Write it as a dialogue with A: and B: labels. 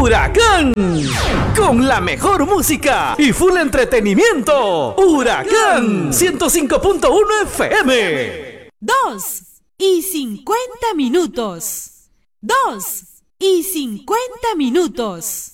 A: Huracán. Con la mejor música y full entretenimiento. Huracán 105.1 FM.
B: 2:50. 2:50.